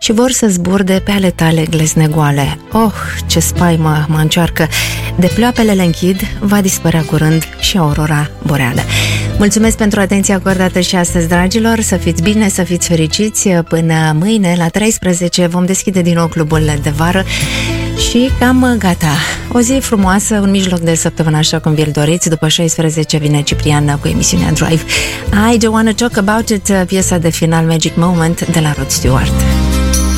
și vor să zburde pe ale tale glezne goale. Oh, ce spaimă mă încearcă! De ploapele le închid, va dispărea curând și aurora boreală. Mulțumesc pentru atenția acordată și astăzi, dragilor, să fiți bine, să fiți fericiți. Până mâine la 13 vom deschide din nou clubul de vară și cam gata. O zi frumoasă, un mijloc de săptămână așa cum vi-l doriți. După 16 vine Ciprian cu emisiunea Drive. I Don't Wanna Talk About It, piesa de final Magic Moment de la Rod Stewart.